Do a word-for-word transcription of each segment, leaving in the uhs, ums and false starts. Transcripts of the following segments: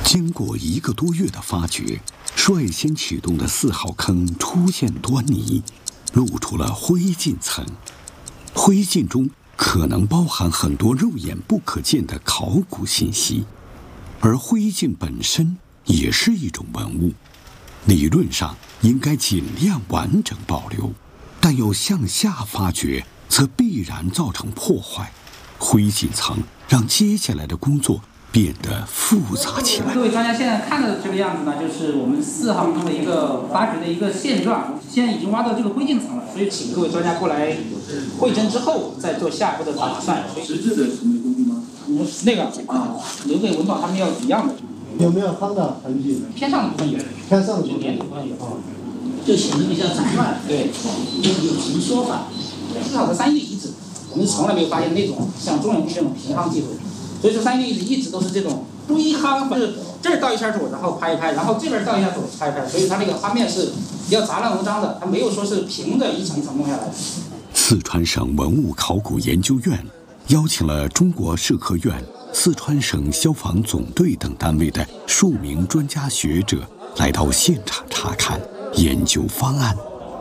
经过一个多月的发掘，率先启动的四号坑出现端倪，露出了灰烬层。灰烬中可能包含很多肉眼不可见的考古信息，而灰烬本身也是一种文物，理论上应该尽量完整保留，但要向下发掘，则必然造成破坏。灰烬层让接下来的工作变得复杂起来。 各位专家现在看到的这个样子呢，就是我们四号坑的一个发掘的一个现状。现在已经挖到这个灰烬层了，所以请各位专家过来会诊之后，再做下一步的打算。 实质的什么工具吗？ 嗯，那个啊，留给文保他们要一样的。 有没有夯的痕迹？ 偏上的部分有， 偏上的部分有部分有。啊， 就显得比较杂乱。 对， 有有什么说法？ 至少在三叶遗址，我们从来没有发现那种像中原区那种平夯技术。所以说三叶遗址一直都是这种堆夯，就是这儿倒一下土，然后拍一拍，然后这边倒一下土，拍一拍，所以它那个夯面是比较杂乱无章的，它没有说是平的一层一层弄下来的。 四川省文物考古研究院邀请了中国社科院、四川省消防总队等单位的数名专家学者来到现场查看、研究方案。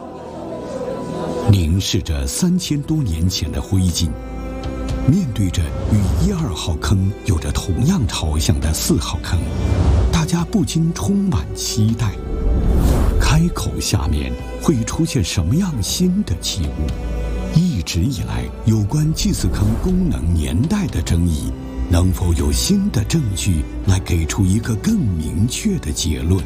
凝视着三千多年前的灰烬，面对着与一二号坑有着同样朝向的四号坑，大家不禁充满期待。开口下面会出现什么样新的器物？一直以来有关祭祀坑功能年代的争议，能否有新的证据来给出一个更明确的结论？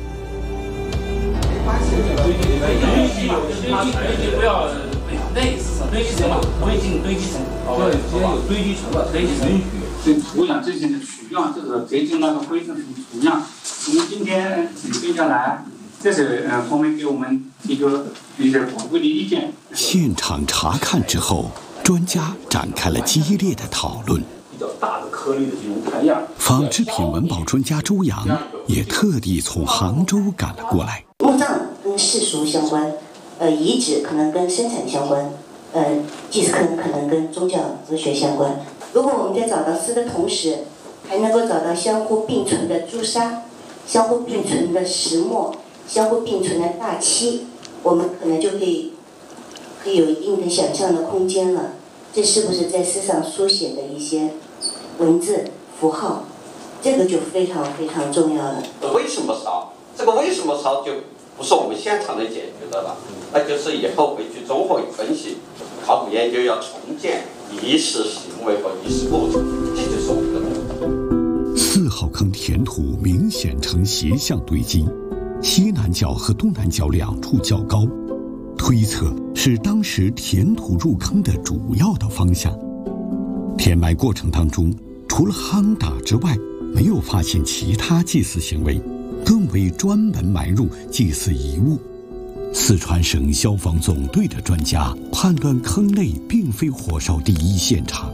堆积堆积堆积不要类似堆积层嘛，不会进堆积层。对，既然有堆积层了，可以允许。 对土壤这些的取样，这个结晶那个灰烬的土样，我们今天备下来，这是呃后面给我们提出一些宝贵的意见。 现场查看之后，专家展开了激烈的讨论。 比较大的颗粒的这种采样。 纺织品文保专家周洋也特地从杭州赶了过来。 墓葬跟世俗相关，呃，遗址可能跟生产相关，呃，祭祀坑可能跟宗教哲学相关。如果我们在找到尸的同时，还能够找到相互并存的朱砂、相互并存的石墨、相互并存的大漆，我们可能就可以可以有一定的想象的空间了。这是不是在诗上书写的一些文字符号？这个就非常非常重要了。 为什么烧？这个为什么烧就不是我们现场能解决的了，那就是以后回去综合分析，考古研究要重建仪式行为和仪式过程，这就是我们的目的。 四号坑填土明显呈斜向堆积，西南角和东南角两处较高，推测是当时填土入坑的主要的方向。填埋过程当中，除了夯打之外，没有发现其他祭祀行为，更未专门埋入祭祀遗物。四川省消防总队的专家判断坑内并非火烧第一现场。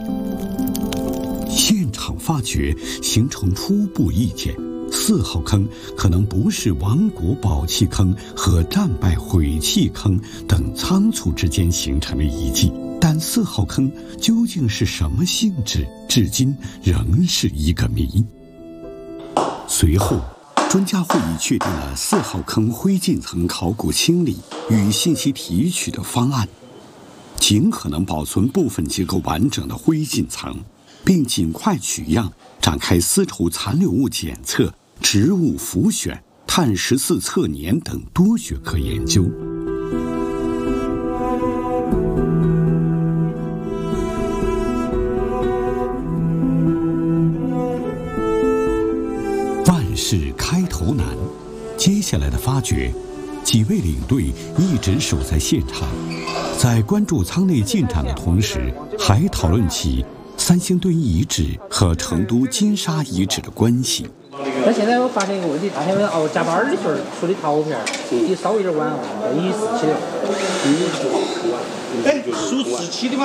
现场发掘形成初步意见，四号坑可能不是亡国宝器坑和战败毁器坑等仓促之间形成的遗迹，但四号坑究竟是什么性质，至今仍是一个谜。随后专家会议确定了四号坑灰烬层考古清理与信息提取的方案，尽可能保存部分结构完整的灰烬层，并尽快取样，展开丝绸残留物检测、植物浮选、碳十四测年等多学科研究。万事开头难，接下来的发掘，几位领队一直守在现场，在关注舱内进展的同时，还讨论起三星堆遗址和成都金沙遗址的关系。 那现在我发现一个问题，大天们熬加班的时候处理陶片，也稍微有点晚了，一十七六。 哎，数十期的嘛。